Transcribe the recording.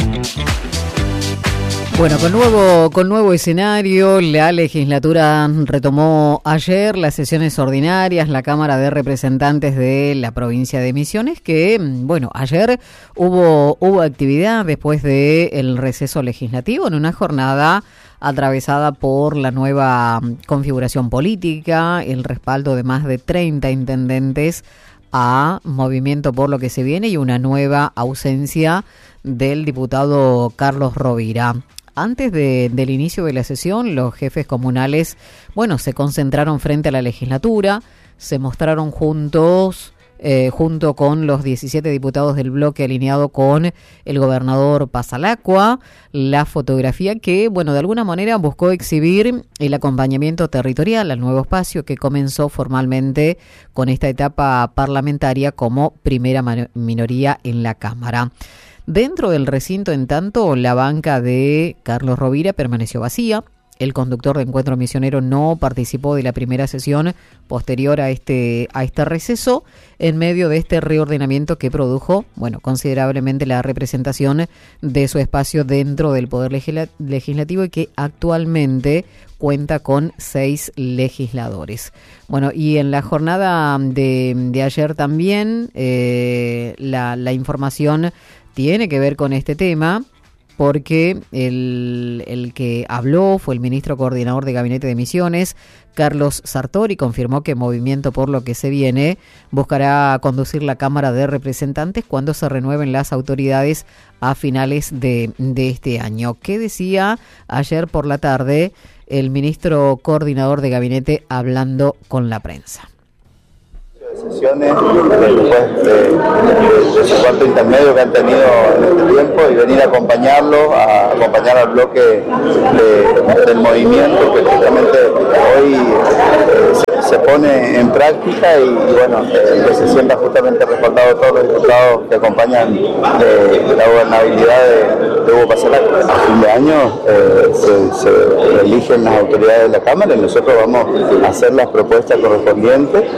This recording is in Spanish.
Bueno, con nuevo escenario, la legislatura retomó ayer las sesiones ordinarias, la Cámara de Representantes de la provincia de Misiones, que, bueno, ayer hubo actividad después del receso legislativo en una jornada atravesada por la nueva configuración política, el respaldo de más de 30 intendentes a Movimiento por lo que se viene y una nueva ausencia del diputado Carlos Rovira. Antes del inicio de la sesión, los jefes comunales, se concentraron frente a la legislatura, se mostraron junto con los 17 diputados del bloque alineado con el gobernador Pasalacqua, la fotografía que, de alguna manera buscó exhibir el acompañamiento territorial al nuevo espacio que comenzó formalmente con esta etapa parlamentaria como primera minoría en la Cámara. Dentro del recinto, en tanto, la banca de Carlos Rovira permaneció vacía. El conductor de Encuentro Misionero no participó de la primera sesión posterior a este receso, en medio de este reordenamiento que produjo, considerablemente la representación de su espacio dentro del Poder Legislativo y que actualmente cuenta con 6 legisladores. Y en la jornada de ayer también, la información tiene que ver con este tema, porque el que habló fue el ministro coordinador de Gabinete de Misiones, Carlos Sartori, confirmó que Movimiento por lo que se viene buscará conducir la Cámara de Representantes cuando se renueven las autoridades a finales de este año. ¿Qué decía ayer por la tarde el ministro coordinador de Gabinete hablando con la prensa? Sesiones después de ese cuarto intermedio que han tenido en este tiempo y venir a acompañar al bloque del movimiento que justamente hoy se pone en práctica y que se sienta justamente respaldado todos los diputados que acompañan la gobernabilidad de Hugo Pasalacqua. A fin de año se eligen las autoridades de la Cámara y nosotros vamos a hacer las propuestas correspondientes.